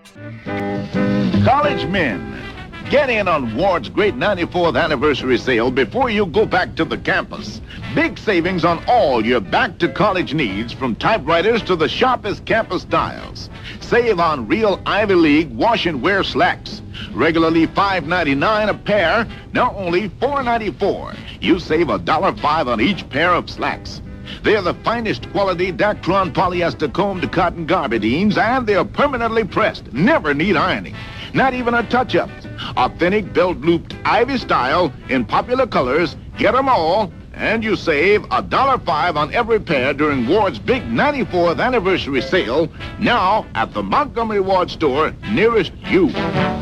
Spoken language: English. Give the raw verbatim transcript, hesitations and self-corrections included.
College men, get in on Ward's great ninety-fourth anniversary sale before you go back to the campus. Big savings on all your back-to-college needs, from typewriters to the sharpest campus styles. Save on real Ivy League wash-and-wear slacks. Regularly five ninety-nine a pair, now only four ninety-four. You save a dollar five on each pair of slacks. They're the finest quality Dactron polyester combed cotton garbidines, and they're permanently pressed, never need ironing. Not even a touch-up. Authentic belt-looped Ivy style in popular colors. Get them all, and you save a dollar five on every pair during Ward's big ninety-fourth anniversary sale, now at the Montgomery Ward store nearest you.